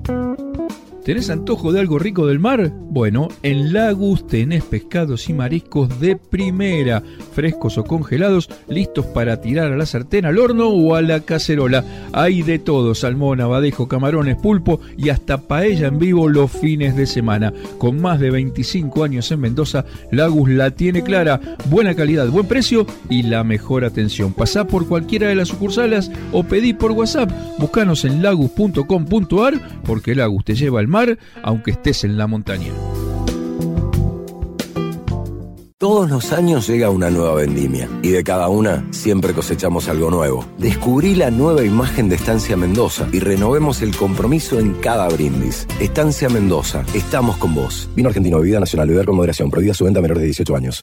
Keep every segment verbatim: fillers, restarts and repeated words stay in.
¿Tenés antojo de algo rico del mar? Bueno, en Lagus tenés pescados y mariscos de primera, frescos o congelados, listos para tirar a la sartén, al horno o a la cacerola. Hay de todo: salmón, abadejo, camarones, pulpo y hasta paella en vivo los fines de semana. Con más de veinticinco años en Mendoza, Lagus la tiene clara: buena calidad, buen precio y la mejor atención. Pasá por cualquiera de las sucursales o pedí por WhatsApp. Buscanos en lagus punto com punto ar, porque Lagus te lleva al mar aunque estés en la montaña. Todos los años llega una nueva vendimia y de cada una siempre cosechamos algo nuevo. Descubrí la nueva imagen de Estancia Mendoza y renovemos el compromiso en cada brindis. Estancia Mendoza, estamos con vos. Vino argentino, bebida nacional, beber con moderación, prohibida su venta a menores de dieciocho años.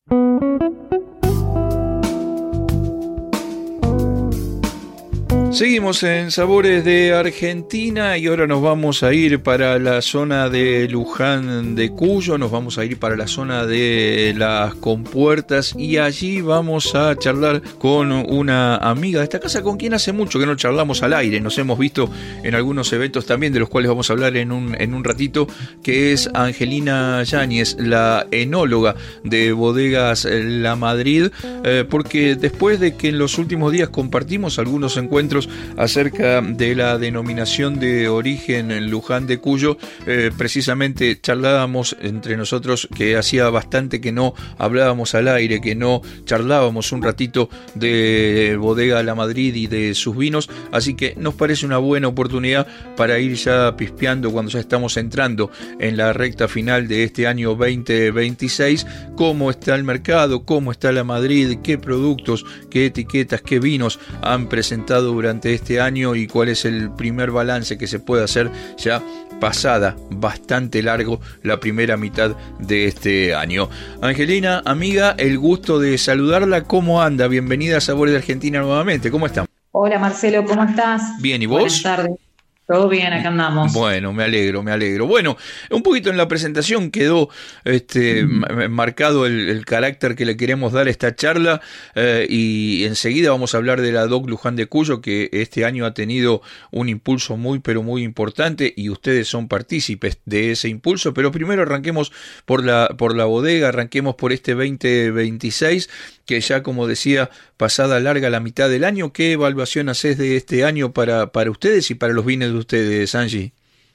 Seguimos en Sabores de Argentina y ahora nos vamos a ir para la zona de Luján de Cuyo, nos vamos a ir para la zona de las Compuertas y allí vamos a charlar con una amiga de esta casa con quien hace mucho que no charlamos al aire. Nos hemos visto en algunos eventos también, de los cuales vamos a hablar en un, en un ratito, que es Angelina Yáñez, la enóloga de Bodegas La Madrid, eh, porque después de que en los últimos días compartimos algunos encuentros acerca de la denominación de origen en Luján de Cuyo, eh, precisamente charlábamos entre nosotros que hacía bastante que no hablábamos al aire, que no charlábamos un ratito de Bodega La Madrid y de sus vinos, así que nos parece una buena oportunidad para ir ya pispeando cuando ya estamos entrando en la recta final de este año veinte veintiséis, cómo está el mercado, cómo está La Madrid, qué productos, qué etiquetas, qué vinos han presentado durante este año y cuál es el primer balance que se puede hacer ya pasada bastante largo la primera mitad de este año. Angelina, amiga, el gusto de saludarla. ¿Cómo anda? Bienvenida a Sabores de Argentina nuevamente. ¿Cómo están? Hola Marcelo, ¿cómo estás? Bien, ¿y vos? Buenas tardes. Todo bien, acá andamos. Bueno, me alegro, me alegro. Bueno, un poquito en la presentación quedó este, mm. marcado el, el carácter que le queremos dar a esta charla, eh, y enseguida vamos a hablar de la D O C Luján de Cuyo, que este año ha tenido un impulso muy, pero muy importante y ustedes son partícipes de ese impulso. Pero primero arranquemos por la, por la bodega, arranquemos por este veinte veintiséis, que ya, como decía, pasada larga la mitad del año. ¿Qué evaluación haces de este año para, para ustedes y para los vines de ustedes, Angie?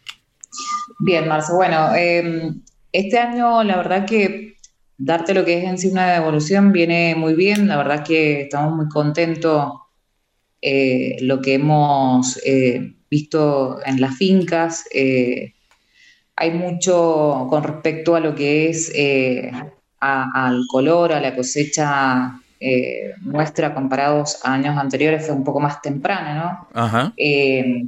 Bien, Marce. Bueno, eh, este año la verdad que darte lo que es en sí una evolución viene muy bien. La verdad que estamos muy contentos eh, lo que hemos eh, visto en las fincas. Eh, hay mucho con respecto a lo que es eh, a, al color, a la cosecha eh, nuestra comparados a años anteriores, fue un poco más temprana, ¿no? Ajá. Eh,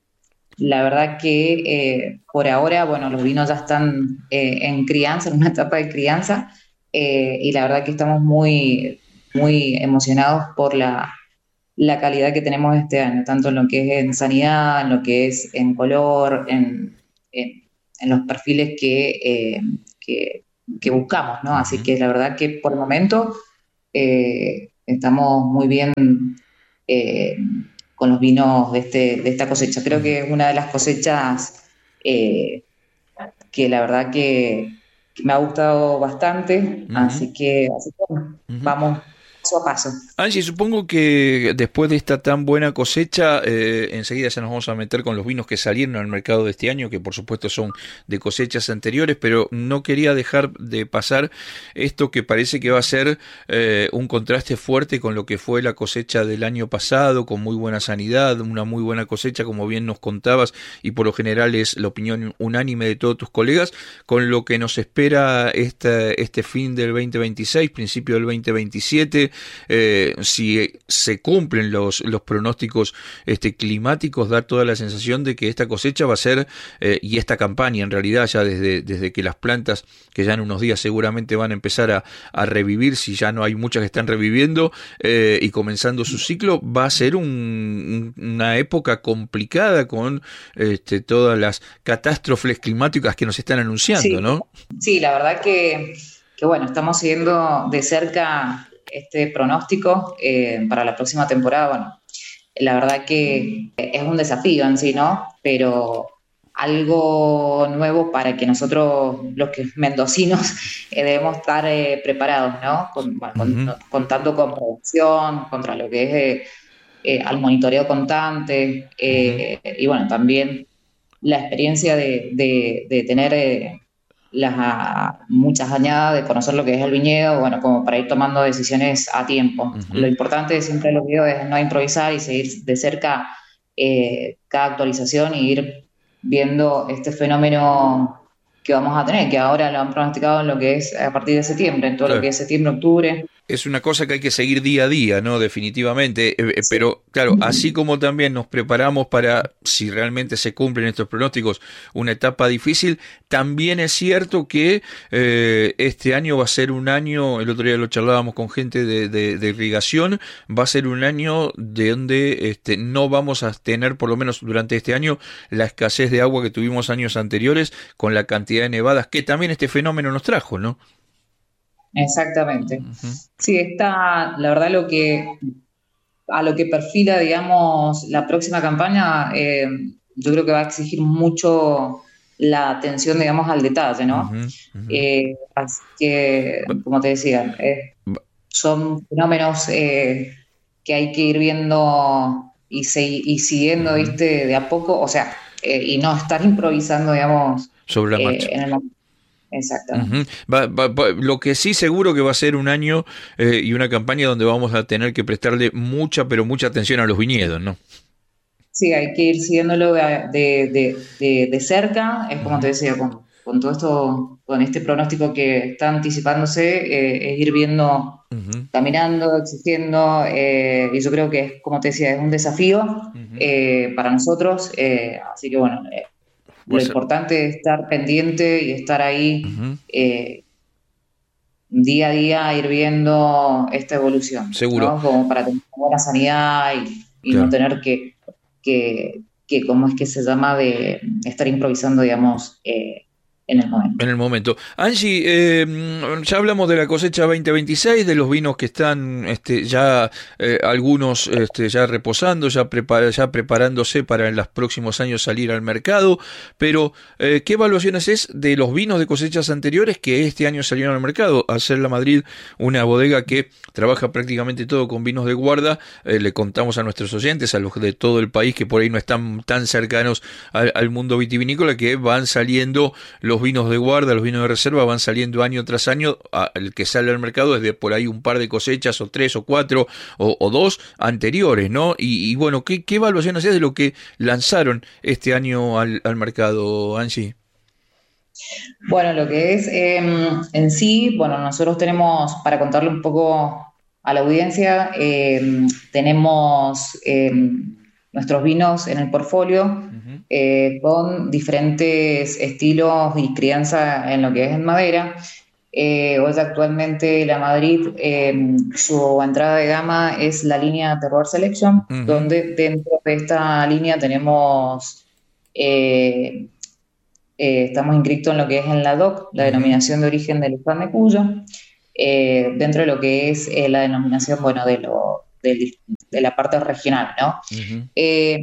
La verdad que eh, por ahora, bueno, los vinos ya están eh, en crianza, en una etapa de crianza, eh, y la verdad que estamos muy, muy emocionados por la, la calidad que tenemos este año, tanto en lo que es en sanidad, en lo que es en color, en, en, en los perfiles que, eh, que, que buscamos, ¿no? Así que la verdad que por el momento eh, estamos muy bien eh, con los vinos de, este, de esta cosecha. Creo que es una de las cosechas eh, que la verdad que, que me ha gustado bastante, uh-huh. así que, así que bueno, uh-huh. vamos paso a paso. Angie, supongo que después de esta tan buena cosecha, eh, enseguida ya nos vamos a meter con los vinos que salieron al mercado de este año, que por supuesto son de cosechas anteriores, pero no quería dejar de pasar esto que parece que va a ser eh, un contraste fuerte con lo que fue la cosecha del año pasado, con muy buena sanidad, una muy buena cosecha, como bien nos contabas, y por lo general es la opinión unánime de todos tus colegas, con lo que nos espera este, este fin del veinte veintiséis, principio del veinte veintisiete. Eh, si se cumplen los, los pronósticos este, climáticos, da toda la sensación de que esta cosecha va a ser, eh, y esta campaña en realidad ya desde, desde que las plantas, que ya en unos días seguramente van a empezar a, a revivir, si ya no hay muchas que están reviviendo eh, y comenzando su ciclo, va a ser un, una época complicada con este, todas las catástrofes climáticas que nos están anunciando, sí, ¿no? Sí, la verdad que, que bueno, estamos siguiendo de cerca este pronóstico eh, para la próxima temporada. Bueno, la verdad que es un desafío en sí, ¿no? Pero algo nuevo para que nosotros, los que mendocinos, eh, debemos estar eh, preparados, ¿no? Con, bueno, con- Ujú, contando con prevención, contra lo que es eh, eh, al monitoreo constante, ujú. eh, y bueno, también la experiencia de, de- de tener eh, las ah, muchas añadas, de conocer lo que es el viñedo, bueno, como para ir tomando decisiones a tiempo. Lo Ujú. importante siempre lo que digo es no improvisar y seguir de cerca eh, cada actualización y ir viendo este fenómeno que vamos a tener, que ahora lo han pronosticado en lo que es a partir de septiembre, en todo lo Claro. que es septiembre, octubre. Es una cosa que hay que seguir día a día, ¿no? Definitivamente. Eh, eh, Sí. Pero claro, así como también nos preparamos para, si realmente se cumplen estos pronósticos, una etapa difícil, también es cierto que eh, este año va a ser un año, el otro día lo charlábamos con gente de, de, de irrigación, va a ser un año de donde este, no vamos a tener, por lo menos durante este año, la escasez de agua que tuvimos años anteriores con la cantidad de nevadas que también este fenómeno nos trajo, ¿no? Exactamente. Ujú, Sí, está, la verdad, lo que a lo que perfila, digamos, la próxima campaña, eh, yo creo que va a exigir mucho la atención, digamos, al detalle, ¿no? ujú, ujú. Eh, así que, Va- como te decía, eh, va- son fenómenos eh, que hay que ir viendo y, segui- y siguiendo, ujú. ¿viste? De a poco, o sea, eh, y no estar improvisando, digamos, Sobre la eh, marcha. en el momento. Exactamente. Ujú. Va- va- va- lo que sí seguro que va a ser un año eh, y una campaña donde vamos a tener que prestarle mucha, pero mucha atención a los viñedos, ¿no? Sí, hay que ir siguiéndolo de, de- de- de- de cerca, es como te Ujú, decía, con, con todo esto, con este pronóstico que está anticipándose, eh, es ir viendo, ujú, caminando, existiendo, eh, y yo creo que es, como te decía, es un desafío ujú. eh, para nosotros, eh, así que bueno, eh, Va a lo ser. importante es estar pendiente y estar ahí Ujú. eh, día a día, ir viendo esta evolución, Seguro, ¿no? Como para tener buena sanidad y, y no claro. tener que, que, que, ¿cómo es que se llama? De estar improvisando, digamos, eh, en el momento. En el momento. Angie, eh, ya hablamos de la cosecha veinte veintiséis, de los vinos que están este, ya eh, algunos este, ya reposando, ya, prepara, ya preparándose para en los próximos años salir al mercado, pero eh, ¿qué evaluaciones es de los vinos de cosechas anteriores que este año salieron al mercado? Al ser La Madrid una bodega que trabaja prácticamente todo con vinos de guarda, eh, le contamos a nuestros oyentes, a los de todo el país que por ahí no están tan cercanos al, al mundo vitivinícola, que van saliendo los vinos de guarda, los vinos de reserva van saliendo año tras año. El que sale al mercado es de por ahí un par de cosechas o tres o cuatro o, o dos anteriores, ¿no? Y, y bueno, ¿qué, qué evaluación hacías de lo que lanzaron este año al, al mercado, Angie? Bueno, lo que es eh, en sí, bueno, nosotros tenemos, para contarle un poco a la audiencia, eh, tenemos eh, nuestros vinos en el portfolio Ujú, eh, con diferentes estilos y crianza en lo que es en madera. Eh, hoy actualmente la Madrid, eh, su entrada de gama es la línea Terroir Selection, ujú, donde dentro de esta línea tenemos eh, eh, estamos inscritos en lo que es en la D O C, la ujú, denominación de origen del Luján de Cuyo, eh, dentro de lo que es eh, la denominación, bueno, de, lo, de, de la parte regional, ¿no? ujú, Eh,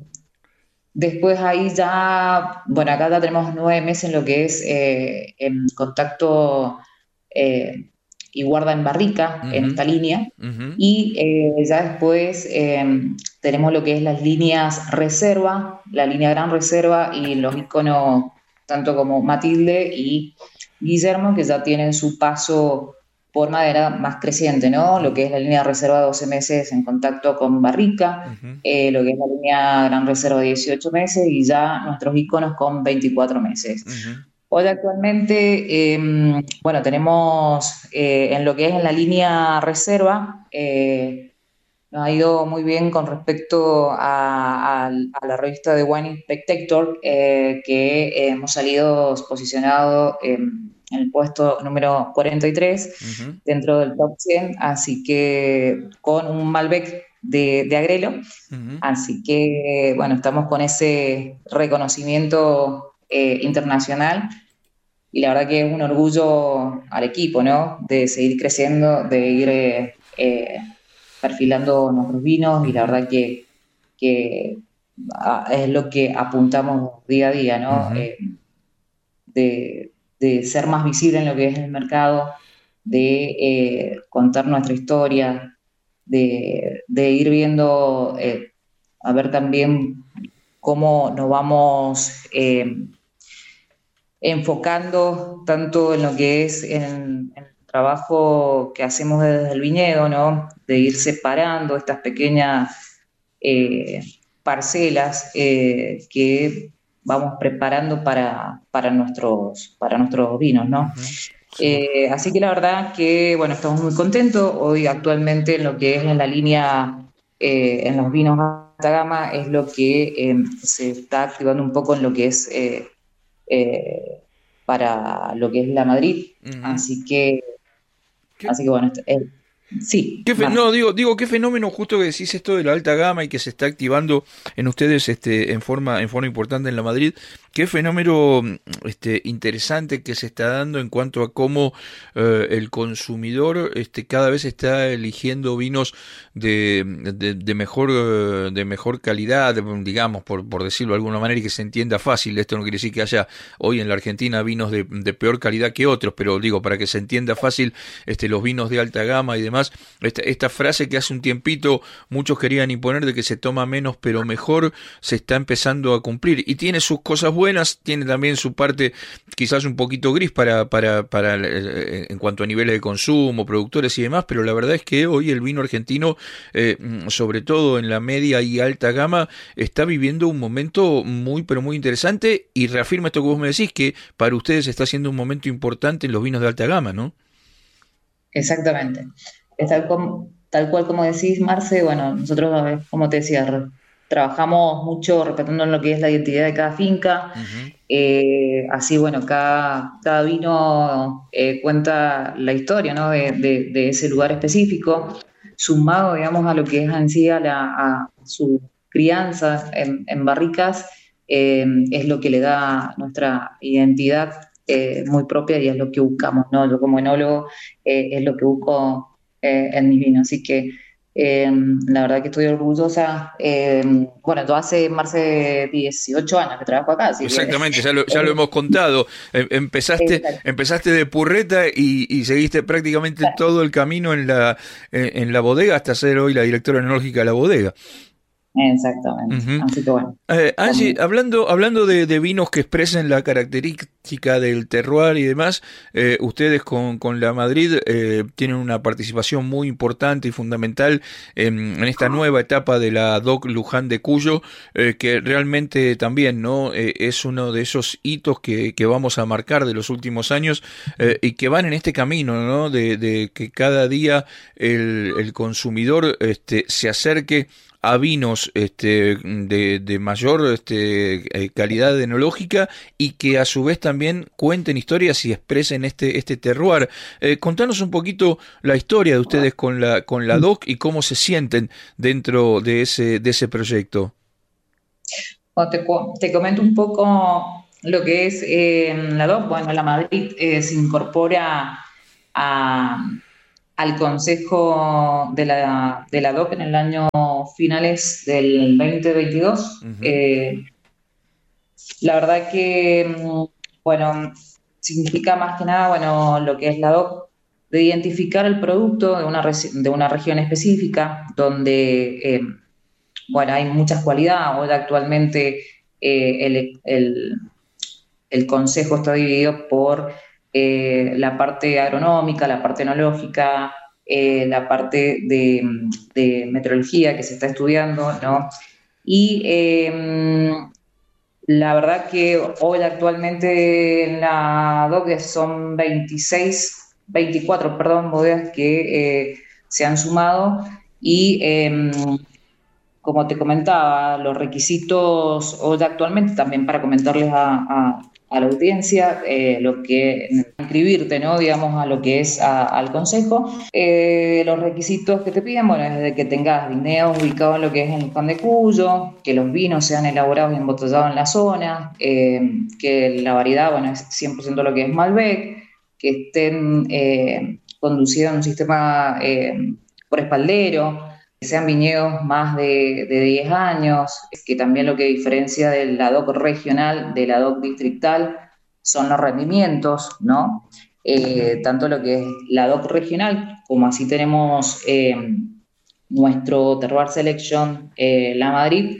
Después ahí ya, bueno, acá ya tenemos nueve meses en lo que es eh, en contacto eh, y guarda en barrica en ujú, esta línea. ujú, Y eh, ya después eh, tenemos lo que es las líneas reserva, la línea gran reserva y los iconos tanto como Matilde y Guillermo, que ya tienen su paso por madera más creciente, ¿no? Lo que es la línea reserva doce meses en contacto con barrica, ujú, eh, lo que es la línea Gran Reserva dieciocho meses y ya nuestros iconos con veinticuatro meses. ujú, Hoy actualmente, eh, bueno, tenemos eh, en lo que es en la línea Reserva, eh, nos ha ido muy bien con respecto a, a- a la revista de Wine Spectator, eh, que eh, hemos salido posicionado en, en el puesto número cuarenta y tres ujú, dentro del top cien, así que con un Malbec de, de Agrelo. ujú. Así que, bueno, estamos con ese reconocimiento eh, internacional y la verdad que es un orgullo al equipo, ¿no? De seguir creciendo, de ir eh, eh, perfilando nuestros vinos y la Ujú. verdad que, que a- es lo que apuntamos día a día, ¿no? Ujú. Eh, de, de ser más visible en lo que es el mercado, de eh, contar nuestra historia, de, de ir viendo, eh, a ver también cómo nos vamos eh, enfocando tanto en lo que es en, en el trabajo que hacemos desde el viñedo, ¿no? De ir separando estas pequeñas eh, parcelas eh, que vamos preparando para, para nuestros, para nuestros vinos, ¿no? Ujú. Seguro. Eh, así que la verdad que, bueno, estamos muy contentos. Hoy actualmente en lo que es en la línea, eh, en los vinos alta gama, es lo que eh, se está activando un poco en lo que es eh, eh, para lo que es la Madrid. Ujú. Así que, ¿Qué, así que bueno, esto- eh, sí, qué fe- Marce. no, digo, digo, qué fenómeno justo que decís esto de la alta gama y que se está activando en ustedes este, en forma, en forma importante en la Madrid. Qué fenómeno mm, este, interesante que se está dando en cuanto a cómo eh, el consumidor este, cada vez está eligiendo vinos de, de, de mejor, eh, de mejor calidad, digamos, por, por decirlo de alguna manera, y que se entienda fácil. Esto no quiere decir que haya hoy en la Argentina vinos de, de peor calidad que otros, pero digo, para que se entienda fácil, este, los vinos de alta gama y demás, esta, esta frase que hace un tiempito muchos querían imponer de que se toma menos pero mejor, se está empezando a cumplir. Y tiene sus cosas buenas, tiene también su parte quizás un poquito gris para, para, para eh, en cuanto a niveles de consumo, productores y demás, pero la verdad es que hoy el vino argentino, eh, sobre todo en la media y alta gama, está viviendo un momento muy pero muy interesante, y reafirma esto que vos me decís, que para ustedes está siendo un momento importante en los vinos de alta gama, ¿no? Exactamente. Es tal, com- tal cual como decís, Marce, bueno, nosotros, eh, como te decía, re- trabajamos mucho respetando lo que es la identidad de cada finca. Ujú. Eh, así, bueno, cada, cada vino eh, cuenta la historia, ¿no? de, de- de ese lugar específico, sumado, digamos, a lo que es en sí a, la, a su crianza en, en barricas, eh, es lo que le da nuestra identidad eh, muy propia y es lo que buscamos, ¿no? Yo como enólogo eh, es lo que busco eh, en mis vinos. Así que eh, la verdad que estoy orgullosa. Eh, bueno, yo hace más de dieciocho años que trabajo acá, así que Exactamente, ya lo, ya lo eh, hemos contado. Em- Empezaste, exacto. empezaste de purreta y, y seguiste prácticamente todo el camino en la, en, en la bodega hasta ser hoy la directora enológica de la bodega. Exactamente. Ujú. Así que bueno, Eh, Angie, como- hablando, hablando de, de vinos que expresen la característica del terroir y demás, eh, ustedes con, con la Madrid eh, tienen una participación muy importante y fundamental en, en esta nueva etapa de la D O C Luján de Cuyo, eh, que realmente también, ¿no? Eh, es uno de esos hitos que, que vamos a marcar de los últimos años, eh, y que van en este camino, ¿no? De, de que cada día el, el consumidor este, se acerque a vinos este, de, de mayor este, eh, calidad enológica, y que a su vez también cuenten historias y expresen este, este terroir. Eh, contanos un poquito la historia de ustedes con la, con la D O C y cómo se sienten dentro de ese, de ese proyecto. o te, cu- te comento un poco lo que es eh, la D O C. Bueno, la Madrid eh, se incorpora a, al Consejo de la, de la D O C en el año finales del dos mil veintidós. Ujú. Eh, la verdad que, mm, bueno, significa más que nada, bueno, lo que es la D O C, de identificar el producto de una, reci- de una región específica donde, eh, bueno, hay muchas cualidades. Hoy actualmente eh, el, el- el consejo está dividido por eh, la parte agronómica, la parte enológica, eh, la parte de, de meteorología que se está estudiando, ¿no? Y eh, la verdad que hoy actualmente en la D O C son veintiséis, veinticuatro, perdón, bodegas que eh, se han sumado y eh, como te comentaba, los requisitos hoy actualmente, también para comentarles a, a- a la audiencia, eh, lo que inscribirte, ¿no? Digamos, a lo que es a- al consejo. Eh, los requisitos que te piden, bueno, es de que tengas viñedos ubicados en lo que es el Pan de Cuyo, que los vinos sean elaborados y embotellados en la zona, eh, que la variedad, bueno, es cien por ciento lo que es Malbec, que estén eh, conducidos en un sistema eh, por espaldero, sean viñedos más de, de diez años, que también lo que diferencia del A D O C regional del A D O C distrital son los rendimientos, ¿no? Eh, tanto lo que es la A D O C regional, como así tenemos eh, nuestro Terroir Selection eh, La Madrid,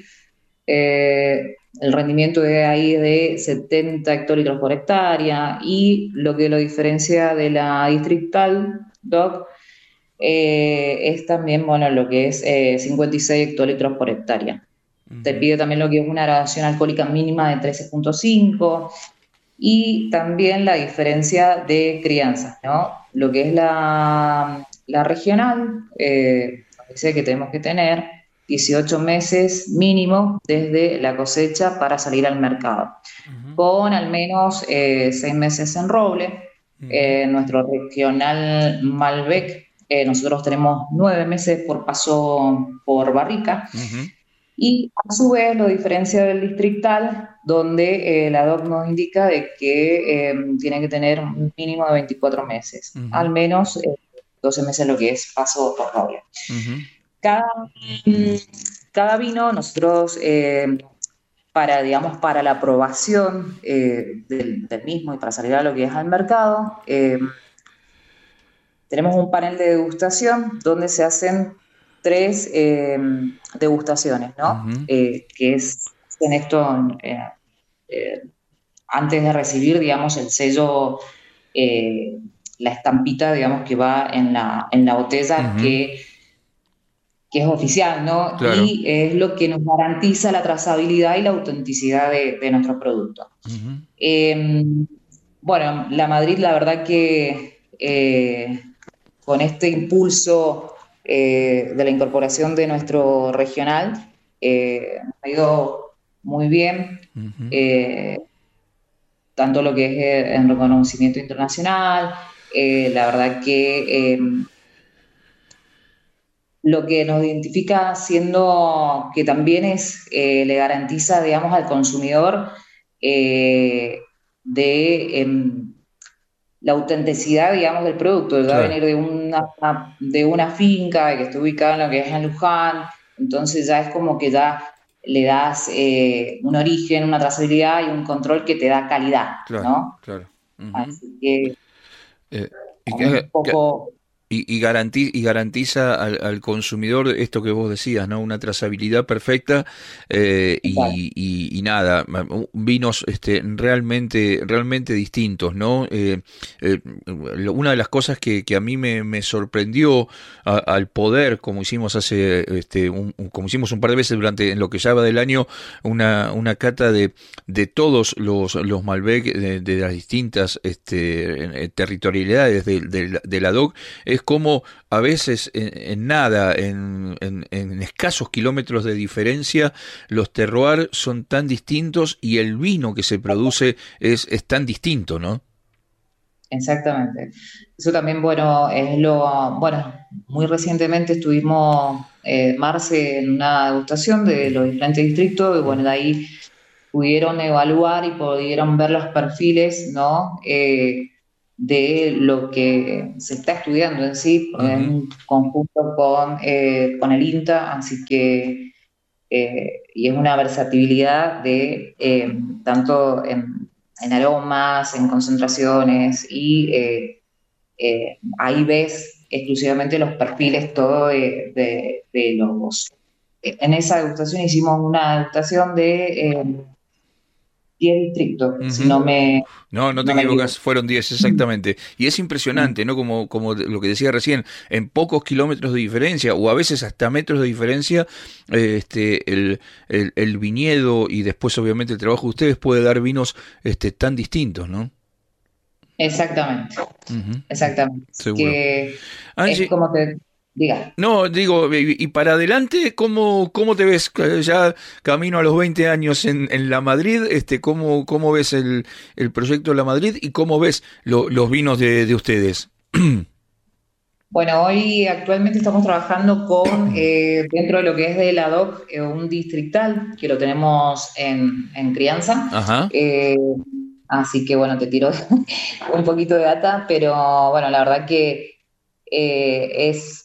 eh, el rendimiento de ahí es de setenta hectolitros por hectárea, y lo que lo diferencia de la distrital D O C eh, es también, bueno, lo que es eh, cincuenta y seis hectolitros por hectárea. Uh-huh. Te pide también lo que es una graduación alcohólica mínima de trece punto cinco, y también la diferencia de crianza, ¿no? Lo que es la, la regional, eh, dice que tenemos que tener dieciocho meses mínimo desde la cosecha para salir al mercado, uh-huh. con al menos eh, seis meses en roble. Uh-huh. Eh, nuestro regional Malbec, eh, nosotros tenemos nueve meses por paso por barrica, uh-huh. y a su vez lo diferencia del distrital, donde eh, la D O C nos indica de que eh, tiene que tener un mínimo de veinticuatro meses, uh-huh. al menos eh, doce meses lo que es paso por roble. Uh-huh. Cada, cada vino nosotros, eh, para, digamos, para la aprobación eh, del, del mismo y para salir a lo que es al mercado, eh, tenemos un panel de degustación donde se hacen tres eh, degustaciones, ¿no? Uh-huh. Eh, que es en esto, eh, eh, antes de recibir, digamos, el sello, eh, la estampita, digamos, que va en la, en la botella, uh-huh. que que es oficial, ¿no? Claro. Y es lo que nos garantiza la trazabilidad y la autenticidad de, de nuestros productos. Uh-huh. Eh, bueno, la Madrid, la verdad que eh, con este impulso eh, de la incorporación de nuestro regional, eh, ha ido muy bien, uh-huh. eh, tanto lo que es en reconocimiento internacional, eh, la verdad que... Eh, lo que nos identifica siendo que también es, eh, le garantiza, digamos, al consumidor eh, de eh, la autenticidad, digamos, del producto. Va claro. a venir de una, de una finca que está ubicada en lo que es en Luján, entonces ya es como que ya le das eh, un origen, una trazabilidad y un control que te da calidad, claro, ¿no? Claro. Uh-huh. Así que eh, y que, un poco... Que... Y, y, garantiza, y garantiza al, al consumidor esto que vos decías, ¿no? Una trazabilidad perfecta eh, y, y, y nada, vinos este, realmente realmente distintos, ¿no? Eh, eh, una de las cosas que, que a mí me, me sorprendió a, al poder, como hicimos hace, este, un, como hicimos un par de veces durante en lo que ya va del año, una, una cata de, de todos los, los Malbec de, de las distintas este, territorialidades de, de, de la D O C, es como a veces en, en nada, en, en, en escasos kilómetros de diferencia, los terroirs son tan distintos y el vino que se produce es, es tan distinto, ¿no? Exactamente. Eso también, bueno, es lo... Bueno, muy recientemente estuvimos, eh, Marce, en una degustación de los diferentes distritos, y bueno, de ahí pudieron evaluar y pudieron ver los perfiles, ¿no? Eh, de lo que se está estudiando en sí, uh-huh. en conjunto con, eh, con el INTA, así que, eh, y es una versatilidad de eh, tanto en, en aromas, en concentraciones, y eh, eh, ahí ves exclusivamente los perfiles, todo de, de, de los... En esa degustación hicimos una degustación de... Eh, diez distritos, uh-huh. si no me... No, no te no equivocas, fueron diez exactamente. Y es impresionante, ¿no? Como, como lo que decía recién, en pocos kilómetros de diferencia, o a veces hasta metros de diferencia, eh, este, el, el, el viñedo y después obviamente el trabajo de ustedes puede dar vinos este, tan distintos, ¿no? Exactamente, uh-huh. exactamente. Seguro. Que Angie, es como que... Diga. No, digo, y, y para adelante, ¿cómo, cómo te ves ya camino a los veinte años en, en La Madrid? Este, ¿cómo, cómo ves el, el proyecto de La Madrid y cómo ves lo, los vinos de, de ustedes? Bueno, hoy actualmente estamos trabajando con, eh, dentro de lo que es de la D O C, eh, un distrital, que lo tenemos en, en crianza. Ajá. Eh, así que, bueno, te tiro un poquito de data, pero bueno, la verdad que eh, es...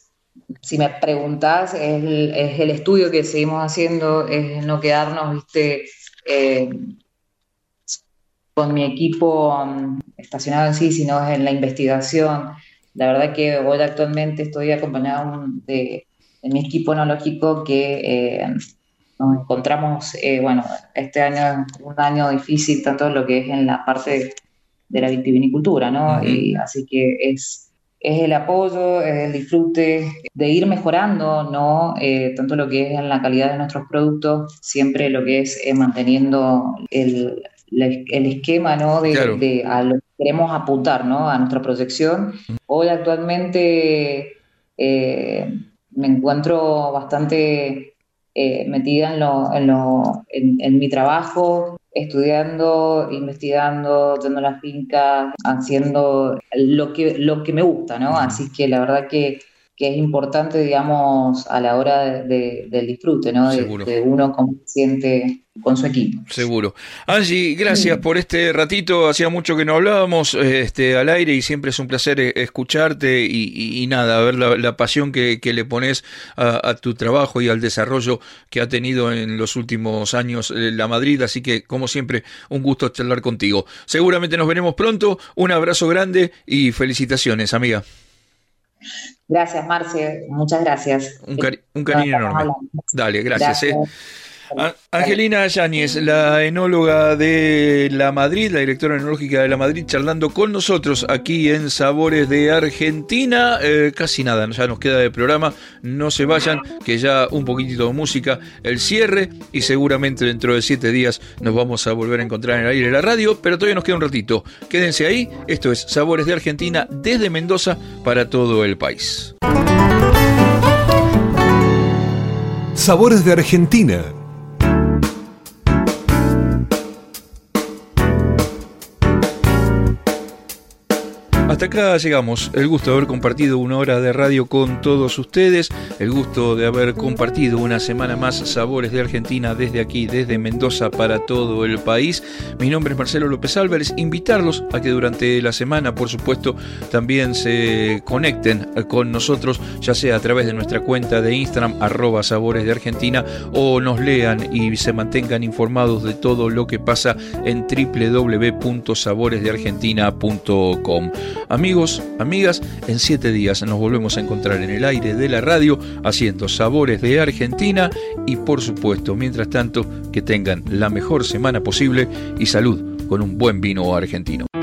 si me preguntás, es el, es el estudio que seguimos haciendo, es no quedarnos, viste, eh, con mi equipo um, estacionado en sí, sino es en la investigación. La verdad que hoy actualmente estoy acompañado de, de mi equipo enológico que eh, nos encontramos, eh, bueno, este año es un año difícil, tanto lo que es en la parte de la vitivinicultura, ¿no? Uh-huh. Y así que es, es el apoyo, es el disfrute de ir mejorando, ¿no? Eh, tanto lo que es en la calidad de nuestros productos, siempre lo que es eh, manteniendo el, el esquema, ¿no? De, Claro. de a lo que queremos apuntar, ¿no? A nuestra proyección. Hoy actualmente eh, me encuentro bastante eh, metida en, lo, en, lo, en, en mi trabajo, estudiando, investigando, yendo a las fincas, haciendo lo que, lo que me gusta, ¿no? Así que la verdad que, que es importante, digamos, a la hora de, de, del disfrute, ¿no? De, de uno cómo se siente con su equipo. Seguro. Angie, gracias por este ratito. Hacía mucho que no hablábamos este, al aire y siempre es un placer escucharte y, y, y nada, ver la, la pasión que, que le pones a, a tu trabajo y al desarrollo que ha tenido en los últimos años La Madrid. Así que, como siempre, un gusto charlar contigo. Seguramente nos veremos pronto. Un abrazo grande y felicitaciones, amiga. Gracias, Marce. Muchas gracias. Un, cari- un cariño enorme. Dale, gracias. Gracias. Eh. Angelina Yáñez, la enóloga de La Madrid, la directora enológica de La Madrid, charlando con nosotros aquí en Sabores de Argentina. Eh, casi nada, ya nos queda de programa. No se vayan, que ya un poquitito de música, el cierre, y seguramente dentro de siete días nos vamos a volver a encontrar en el aire de la radio, pero todavía nos queda un ratito. Quédense ahí, esto es Sabores de Argentina desde Mendoza para todo el país. Sabores de Argentina. Hasta acá llegamos. El gusto de haber compartido una hora de radio con todos ustedes. El gusto de haber compartido una semana más Sabores de Argentina desde aquí, desde Mendoza para todo el país. Mi nombre es Marcelo López Álvarez. Invitarlos a que durante la semana, por supuesto, también se conecten con nosotros, ya sea a través de nuestra cuenta de Instagram, arroba Sabores de Argentina, o nos lean y se mantengan informados de todo lo que pasa en doble u doble u doble u punto sabores de argentina punto com. Amigos, amigas, en siete días nos volvemos a encontrar en el aire de la radio haciendo Sabores de Argentina y, por supuesto, mientras tanto, que tengan la mejor semana posible y salud con un buen vino argentino.